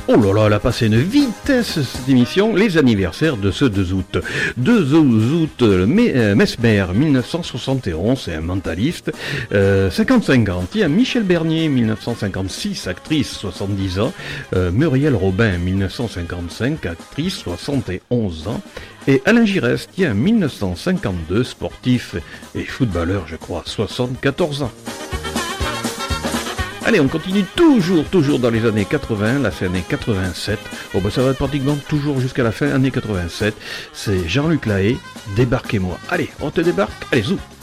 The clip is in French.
Oh là là, elle a passé une vitesse cette émission, les anniversaires de ce 2 août. 2 août, Mesmer, 1971, c'est un mentaliste. 55 ans, tiens, Michel Bernier, 1956, actrice, 70 ans. Muriel Robin, 1955, actrice, 71 ans. Et Alain Giresse, tiens, 1952, sportif et footballeur, je crois, 74 ans. Allez, on continue toujours dans les années 80, la fin année 87. Oh ben ça va être pratiquement toujours jusqu'à la fin année 87. C'est Jean-Luc Lahaye, Débarquez-moi. Allez, on te débarque. Allez, zou.